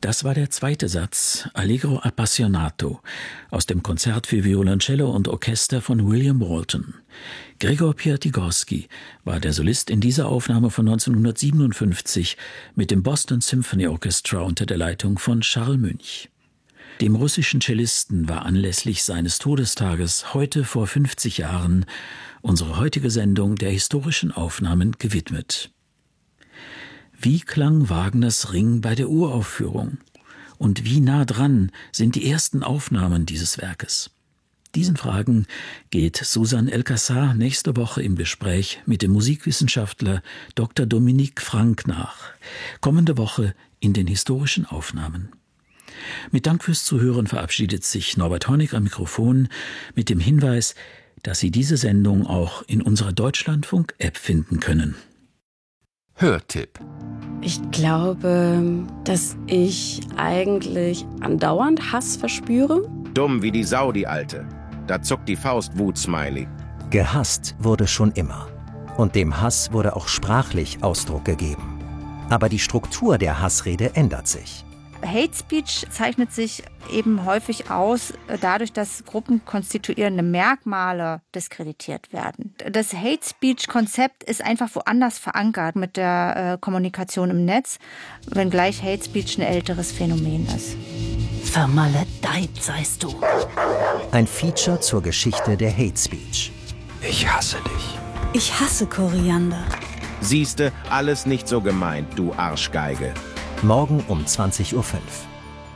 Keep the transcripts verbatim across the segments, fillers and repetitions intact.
Das war der zweite Satz, Allegro appassionato, aus dem Konzert für Violoncello und Orchester von William Walton. Gregor Piatigorsky war der Solist in dieser Aufnahme von neunzehnhundertsiebenundfünfzig mit dem Boston Symphony Orchestra unter der Leitung von Charles Münch. Dem russischen Cellisten war anlässlich seines Todestages heute vor fünfzig Jahren unsere heutige Sendung der historischen Aufnahmen gewidmet. Wie klang Wagners Ring bei der Uraufführung? Und wie nah dran sind die ersten Aufnahmen dieses Werkes? Diesen Fragen geht Susan Elkassar nächste Woche im Gespräch mit dem Musikwissenschaftler Doktor Dominique Frank nach. Kommende Woche in den historischen Aufnahmen. Mit Dank fürs Zuhören verabschiedet sich Norbert Honig am Mikrofon mit dem Hinweis, dass Sie diese Sendung auch in unserer Deutschlandfunk-App finden können. Hörtipp. Ich glaube, dass ich eigentlich andauernd Hass verspüre. Dumm wie die Sau, die Alte. Da zuckt die Faust Wut-Smiley. Gehasst wurde schon immer. Und dem Hass wurde auch sprachlich Ausdruck gegeben. Aber die Struktur der Hassrede ändert sich. Hate Speech zeichnet sich eben häufig aus dadurch, dass gruppenkonstituierende Merkmale diskreditiert werden. Das Hate Speech-Konzept ist einfach woanders verankert mit der äh, Kommunikation im Netz, wenngleich Hate Speech ein älteres Phänomen ist. Vermaledeit seist du. Ein Feature zur Geschichte der Hate Speech. Ich hasse dich. Ich hasse Koriander. Siehste, alles nicht so gemeint, du Arschgeige. Morgen um zwanzig Uhr fünf.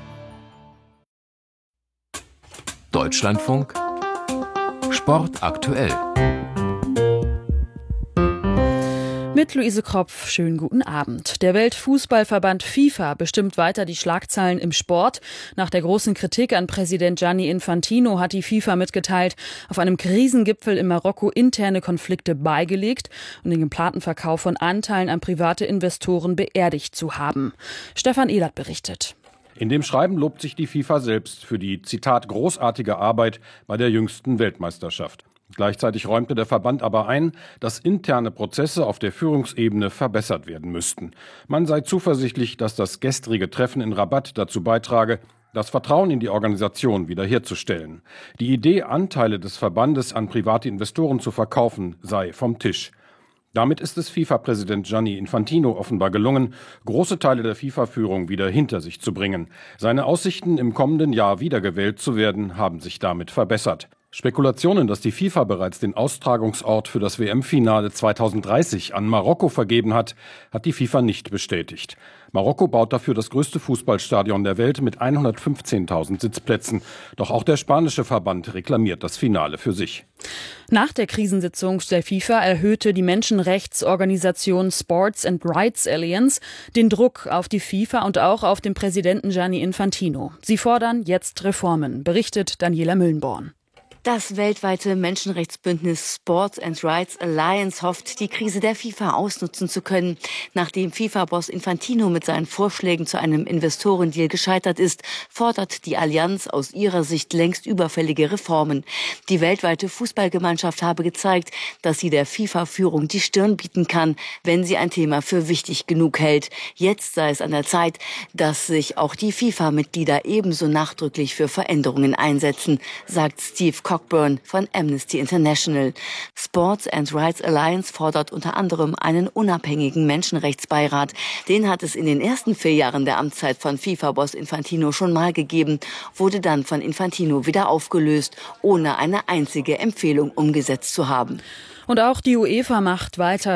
Deutschlandfunk Sport aktuell. Mit Luise Kropf, schönen guten Abend. Der Weltfußballverband FIFA bestimmt weiter die Schlagzeilen im Sport. Nach der großen Kritik an Präsident Gianni Infantino hat die FIFA mitgeteilt, auf einem Krisengipfel in Marokko interne Konflikte beigelegt und den geplanten Verkauf von Anteilen an private Investoren beerdigt zu haben. Stefan Ehlert berichtet. In dem Schreiben lobt sich die FIFA selbst für die, Zitat, großartige Arbeit bei der jüngsten Weltmeisterschaft. Gleichzeitig räumte der Verband aber ein, dass interne Prozesse auf der Führungsebene verbessert werden müssten. Man sei zuversichtlich, dass das gestrige Treffen in Rabat dazu beitrage, das Vertrauen in die Organisation wiederherzustellen. Die Idee, Anteile des Verbandes an private Investoren zu verkaufen, sei vom Tisch. Damit ist es FIFA-Präsident Gianni Infantino offenbar gelungen, große Teile der FIFA-Führung wieder hinter sich zu bringen. Seine Aussichten, im kommenden Jahr wiedergewählt zu werden, haben sich damit verbessert. Spekulationen, dass die FIFA bereits den Austragungsort für das W M-Finale zweitausenddreißig an Marokko vergeben hat, hat die FIFA nicht bestätigt. Marokko baut dafür das größte Fußballstadion der Welt mit hundertfünfzehntausend Sitzplätzen. Doch auch der spanische Verband reklamiert das Finale für sich. Nach der Krisensitzung der FIFA erhöhte die Menschenrechtsorganisation Sports and Rights Alliance den Druck auf die FIFA und auch auf den Präsidenten Gianni Infantino. Sie fordern jetzt Reformen, berichtet Daniela Müllenborn. Das weltweite Menschenrechtsbündnis Sports and Rights Alliance hofft, die Krise der FIFA ausnutzen zu können. Nachdem FIFA-Boss Infantino mit seinen Vorschlägen zu einem Investorendeal gescheitert ist, fordert die Allianz aus ihrer Sicht längst überfällige Reformen. Die weltweite Fußballgemeinschaft habe gezeigt, dass sie der FIFA-Führung die Stirn bieten kann, wenn sie ein Thema für wichtig genug hält. Jetzt sei es an der Zeit, dass sich auch die FIFA-Mitglieder ebenso nachdrücklich für Veränderungen einsetzen, sagt Steve Cockburn von Amnesty International. Sports and Rights Alliance fordert unter anderem einen unabhängigen Menschenrechtsbeirat. Den hat es in den ersten vier Jahren der Amtszeit von FIFA-Boss Infantino schon mal gegeben, wurde dann von Infantino wieder aufgelöst, ohne eine einzige Empfehlung umgesetzt zu haben. Und auch die UEFA macht weiter